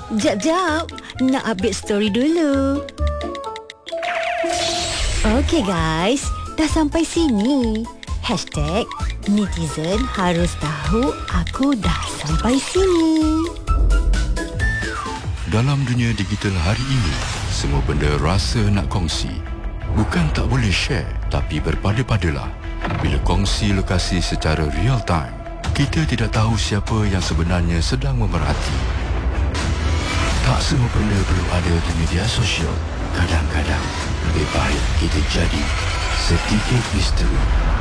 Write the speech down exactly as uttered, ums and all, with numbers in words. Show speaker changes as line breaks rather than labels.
Jap, jap. Nak update story dulu. Okey guys, dah sampai sini. Hashtag netizen harus tahu aku dah sampai sini.
Dalam dunia digital hari ini, semua benda rasa nak kongsi. Bukan tak boleh share, tapi berpada-padalah. Bila kongsi lokasi secara real time, kita tidak tahu siapa yang sebenarnya sedang memerhati. Tak semua benda perlu ada di media sosial. Kadang-kadang lebih baik kita jadi sedikit misteri